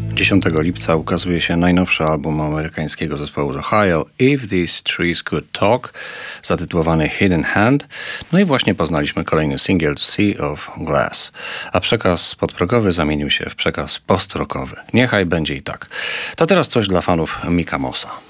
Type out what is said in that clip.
10 lipca ukazuje się najnowszy album amerykańskiego zespołu z Ohio, If These Trees Could Talk, zatytułowany Hidden Hand. No i właśnie poznaliśmy kolejny singiel Sea of Glass, a przekaz podprogowy zamienił się w przekaz post-rockowy. Niechaj będzie i tak. To teraz coś dla fanów Mika Mossa.